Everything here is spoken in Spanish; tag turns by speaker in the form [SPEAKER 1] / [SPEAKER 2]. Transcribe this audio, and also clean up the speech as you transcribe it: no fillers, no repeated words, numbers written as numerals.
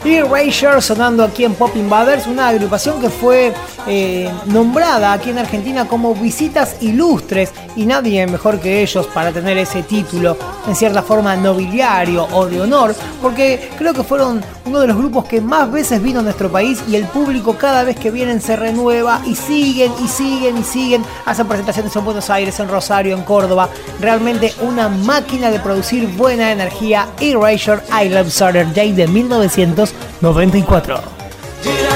[SPEAKER 1] Erasure sonando aquí en Pop Invaders, una agrupación que fue nombrada aquí en Argentina como Visitas Ilustres, y nadie mejor que ellos para tener ese título en cierta forma nobiliario o de honor, porque creo que fueron uno de los grupos que más veces vino a nuestro país, y el público cada vez que vienen se renueva y siguen y siguen y siguen. Hacen presentaciones en Buenos Aires, en Rosario, en Córdoba. Realmente una máquina de producir buena energía. Erasure, I Love Saturday de 1994.